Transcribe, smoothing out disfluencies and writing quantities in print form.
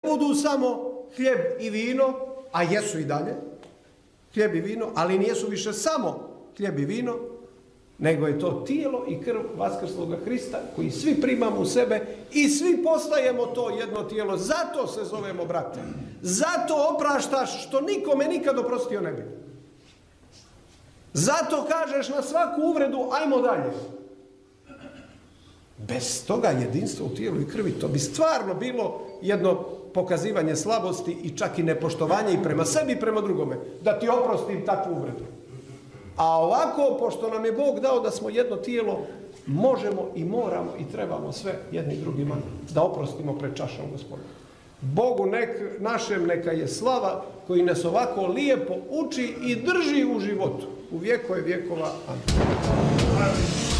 budu samo hljeb i vino, a jesu i dalje, hljeb i vino, ali nijesu više samo hljeb i vino, nego je to tijelo i krv vaskrsloga Hrista koji svi primamo u sebe i svi postajemo to jedno tijelo. Zato se zovemo brate. Zato opraštaš što nikome nikad oprostio ne bi. Zato kažeš na svaku uvredu ajmo dalje. Bez toga jedinstva u tijelu i krvi to bi stvarno bilo jedno pokazivanje slabosti i čak i nepoštovanje i prema sebi i prema drugome. Da ti oprostim takvu uvredu. A ovako, pošto nam je Bog dao da smo jedno tijelo, možemo i moramo i trebamo sve jedni drugima da oprostimo pred čašom Gospoda. Bogu našem neka je slava koji nas ovako lijepo uči i drži u životu. U vjekove vjekova. Amen.